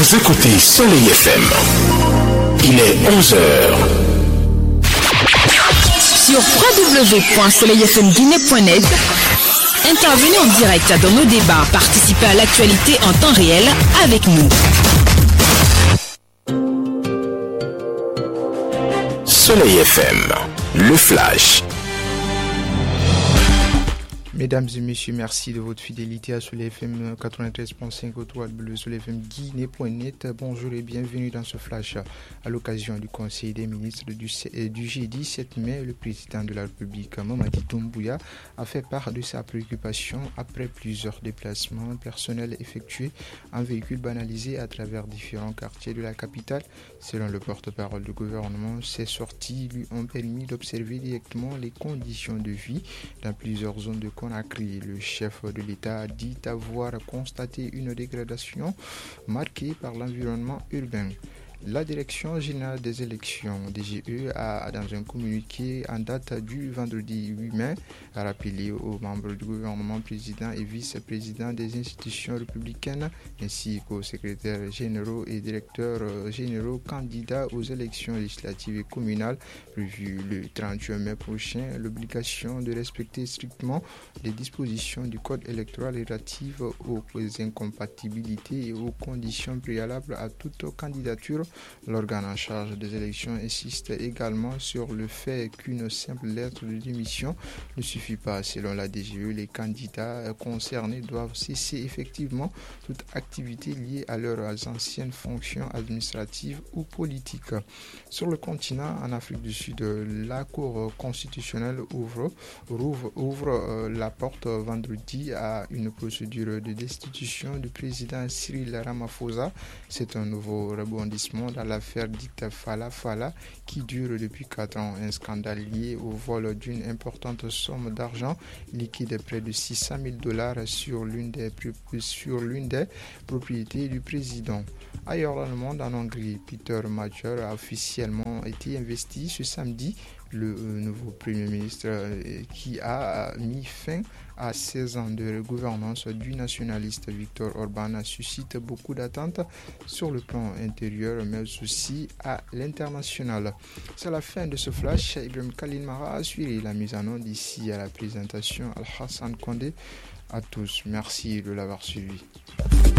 Vous écoutez Soleil FM. Il est 11h. Sur www.soleilfmguinée.net, intervenez en direct dans nos débats, participez à l'actualité en temps réel avec nous. Soleil FM, le flash. Mesdames et messieurs, merci de votre fidélité à Soleil FM 93.5 au bleu Soleil FM Guinée.net. Bonjour et bienvenue dans ce flash. À l'occasion du Conseil des ministres du jeudi 7 mai, le président de la République, Mamadi Doumbouya, a fait part de sa préoccupation après plusieurs déplacements personnels effectués en véhicule banalisé à travers différents quartiers de la capitale. Selon le porte-parole du gouvernement, ces sorties lui ont permis d'observer directement les conditions de vie dans plusieurs zones de Conakry. Le chef de l'État a dit avoir constaté une dégradation marquée par l'environnement urbain. La Direction générale des élections, DGE, a, dans un communiqué en date du vendredi 8 mai, rappelé aux membres du gouvernement, président et vice-président des institutions républicaines, ainsi qu'aux secrétaires généraux et directeurs généraux candidats aux élections législatives et communales prévues le 31 mai prochain, l'obligation de respecter strictement les dispositions du Code électoral relatives aux incompatibilités et aux conditions préalables à toute candidature. L'organe en charge des élections insiste également sur le fait qu'une simple lettre de démission ne suffit pas. Selon la DGE, les candidats concernés doivent cesser effectivement toute activité liée à leurs anciennes fonctions administratives ou politiques. Sur le continent, en Afrique du Sud, la Cour constitutionnelle ouvre la porte vendredi à une procédure de destitution du président Cyril Ramaphosa. C'est un nouveau rebondissement dans l'affaire dite Fala Fala qui dure depuis 4 ans. Un scandale lié au vol d'une importante somme d'argent liquide, près de $600,000 sur l'une des propriétés du président. Ailleurs dans le monde, en Hongrie, Peter Magyar a officiellement été investi ce samedi. Le nouveau Premier ministre qui a mis fin à 16 ans de gouvernance du nationaliste Viktor Orban suscite beaucoup d'attentes sur le plan intérieur mais aussi à l'international. C'est la fin de ce flash. Ibrahim Khalil Mara a assuré la mise en onde ici à la présentation Al-Hassan Kondé. À tous, merci de l'avoir suivi.